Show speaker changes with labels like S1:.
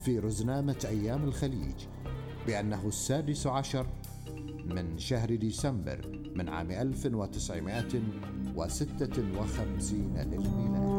S1: في رزنامة أيام الخليج بأنه 16 من شهر ديسمبر من عام 1956 للميلاد.